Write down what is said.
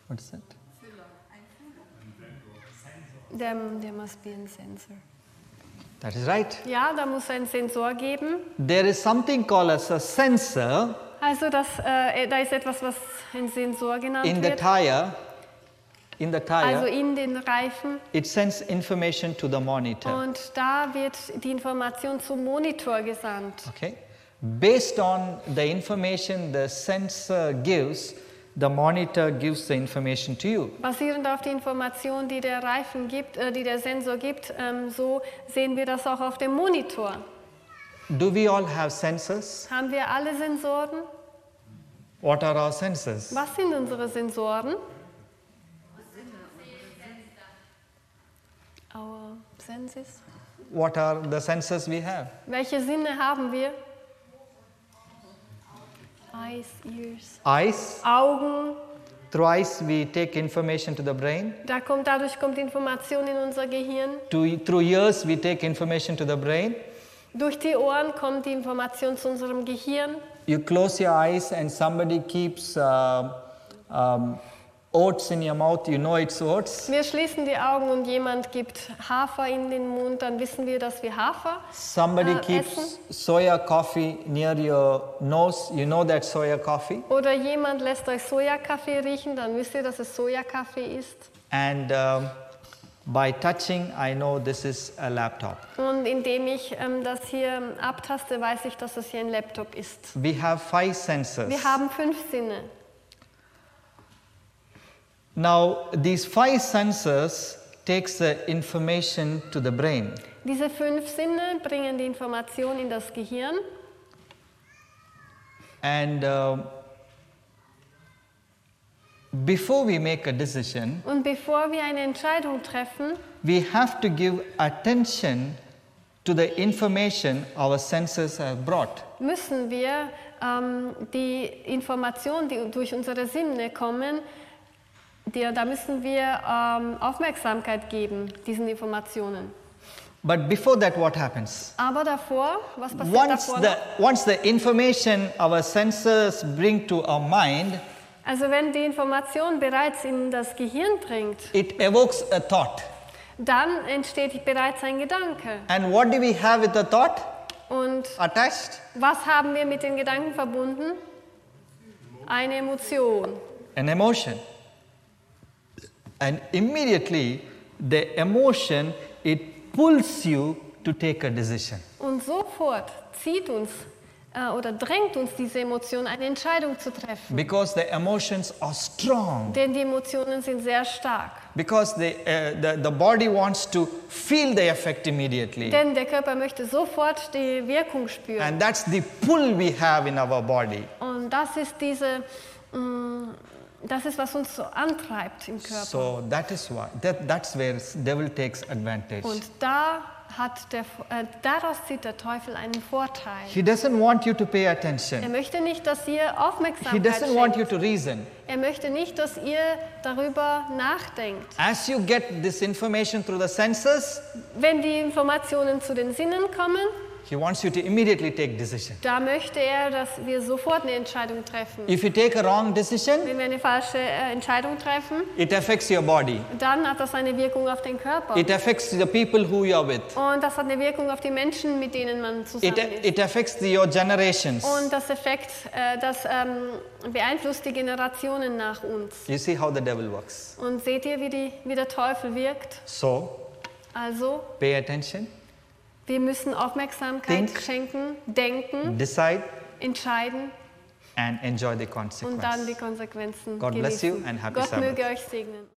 What is that? There must be a sensor. That is right. Ja, da muss ein Sensor geben. There is something called as a sensor Also da ist etwas, was ein Sensor genannt in the wird. tire. In the Also tire, in den Reifen. it sends information to the monitor. Und da wird die Information zum Monitor gesandt. Okay. Based on the information the sensor gives, the monitor gives the information to you. Basierend auf die Information, die der Reifen gibt, die der Sensor gibt, so sehen wir das auch auf dem Monitor. Do we all have sensors? Haben wir alle Sensoren? What are our sensors? Was sind unsere Sensoren? Our senses. What are the sensors we have? Welche Sinne haben wir? Eyes, ears. Eyes. Augen. Through eyes we take information to the brain. Dadurch kommt Information in unser Gehirn. Through ears we take information to the brain. Durch die Ohren kommt die Information zu unserem Gehirn. You close your eyes and somebody keeps oats in your mouth, you know it's oats. Wir schließen die Augen und jemand gibt Hafer in den Mund, dann wissen wir, dass wir Hafer Somebody keeps essen. soya coffee near your nose, you know that's soya coffee. Oder jemand lässt euch Sojakaffee riechen, dann wisst ihr, dass es Sojakaffee ist. And by touching, I know this is a laptop. Und indem ich das hier abtaste, weiß ich, dass es hier ein Laptop ist. We have 5 sensors. Wir haben 5 Sinne. Now, these 5 sensors takes the information to the brain. Diese 5 Sinne bringen die Information in das Gehirn. And before we make a decision, Und bevor wir eine Entscheidung treffen, we have to give attention to the information our senses have brought. müssen wir die Informationen, die durch unsere Sinne kommen, da müssen wir Aufmerksamkeit geben, diesen Informationen. But before that, what happens? Aber davor, was passiert davor noch? Once the information our senses bring to our mind, Also wenn die Information bereits in das Gehirn dringt, it evokes a thought. dann entsteht bereits ein Gedanke. And what do we have with the thought Und attached? was haben wir mit den Gedanken verbunden? Eine Emotion. An emotion. And immediately the emotion, it pulls you to take a decision. Und sofort zieht uns oder drängt uns diese Emotion, eine Entscheidung zu treffen. Because the emotions are strong. Denn die Emotionen sind sehr stark. Because the body wants to feel the effect immediately. Denn der Körper möchte sofort die Wirkung spüren. And that's the pull we have in our body. Und das ist das ist, was uns so antreibt im Körper. So that is why that's where devil takes advantage. Und daraus zieht der Teufel einen Vorteil. He doesn't want you to pay Er attention. möchte nicht, dass ihr He Aufmerksamkeit doesn't want you schenkt. to reason. Er möchte nicht, dass ihr darüber nachdenkt. As you get this information through the senses, Wenn die Informationen zu den Sinnen kommen, he wants you to immediately take decision. da möchte er, dass wir sofort eine Entscheidung treffen. If you take a wrong decision, Wenn wir eine falsche Entscheidung treffen, it affects your body. dann hat das eine Wirkung auf den Körper. It affects the people who you are with. Und das hat eine Wirkung auf die Menschen, mit denen man zusammen ist. It affects your generations. Und das beeinflusst die Generationen nach uns. You see how the devil works. Und seht ihr, wie der Teufel wirkt? So, Also, pay attention, wir müssen Aufmerksamkeit Think. schenken, denken, decide, entscheiden and enjoy the und dann consequence. die Konsequenzen God bless you genießen. and happy Gott Sabbath. möge euch segnen.